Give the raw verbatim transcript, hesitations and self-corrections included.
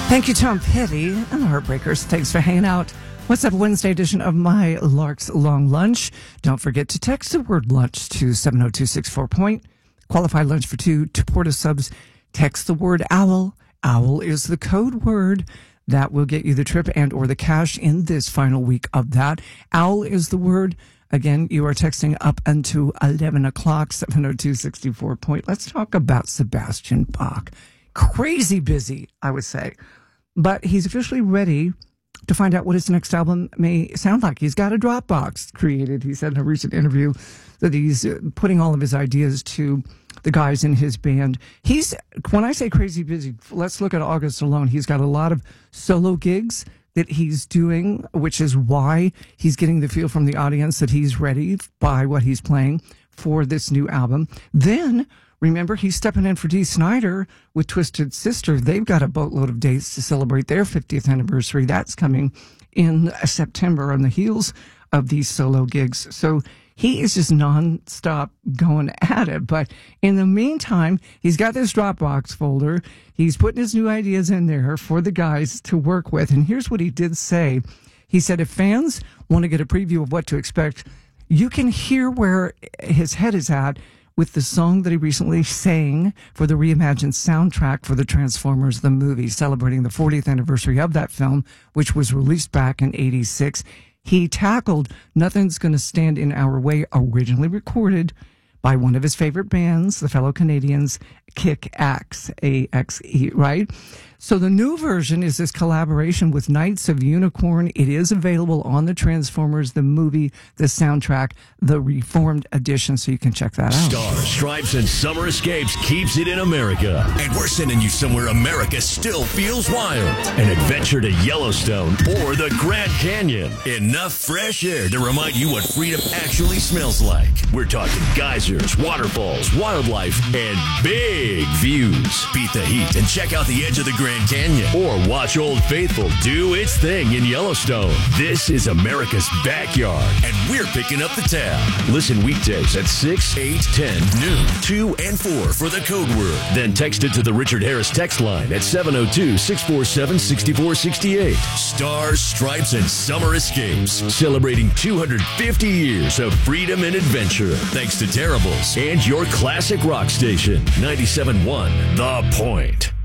Thank you, Tom Petty and the Heartbreakers. Thanks for hanging out. What's up, Wednesday edition of My Lark's Long Lunch. Don't forget to text the word lunch to seven oh two six four point. Qualified lunch for two to Porta Subs. Text the word owl. Owl is the code word that will get you the trip and or the cash in this final week of that. Owl is the word. Again, you are texting up until eleven o'clock, seven oh two six four point. Let's talk about Sebastian Bach. Crazy busy, I would say. But he's officially ready to find out what his next album may sound like. He's got a Dropbox created. He said in a recent interview that he's putting all of his ideas to the guys in his band. He's, when I say crazy busy, let's look at August alone. He's got a lot of solo gigs that he's doing, which is why he's getting the feel from the audience that he's ready by what he's playing for this new album. Then, remember, he's stepping in for Dee Snider with Twisted Sister. They've got a boatload of dates to celebrate their fiftieth anniversary. That's coming in September on the heels of these solo gigs. So he is just nonstop going at it. But in the meantime, he's got this Dropbox folder. He's putting his new ideas in there for the guys to work with. And here's what he did say. He said, if fans want to get a preview of what to expect, you can hear where his head is at with the song that he recently sang for the reimagined soundtrack for the Transformers, the movie, celebrating the fortieth anniversary of that film, which was released back in eighty-six. He tackled Nothing's Gonna Stand in Our Way, originally recorded by one of his favorite bands, the fellow Canadians, Kick-Axe, A X E, right? So the new version is this collaboration with Knights of Unicorn. It is available on the Transformers, the movie, the soundtrack, the reformed edition, so you can check that out. Stars, Stripes, and Summer Escapes keeps it in America. And we're sending you somewhere America still feels wild. An adventure to Yellowstone or the Grand Canyon. Enough fresh air to remind you what freedom actually smells like. We're talking geysers, waterfalls, wildlife, and big views. Beat the heat and check out the edge of the Grand Canyon. Or watch Old Faithful do its thing in Yellowstone. This is America's backyard, and we're picking up the tab. Listen weekdays at six, eight, ten, noon, two, and four for the code word. Then text it to the Richard Harris text line at seven oh two, six four seven, six four six eight. Stars, Stripes, and Summer Escapes. Celebrating two hundred fifty years of freedom and adventure. Thanks to Terribles and your classic rock station, ninety-seven point one The Point.